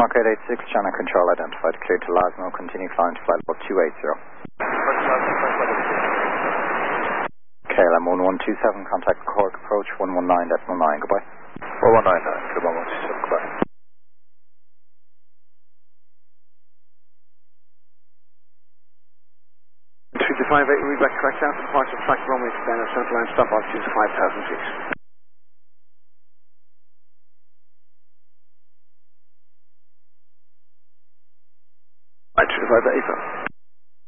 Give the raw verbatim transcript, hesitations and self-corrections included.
Mark eight eight six, channel control identified, cleared to Lasmo, continue flying to flight level two eight zero. K L M one one two seven, contact Cork approach one one nine decimal nine, goodbye. one one nine nine, one one two seven, goodbye. two two five eight, read back correct out, departure flight runway to Daniel Central Line, stop altitude five thousand feet. Right, two two five eight.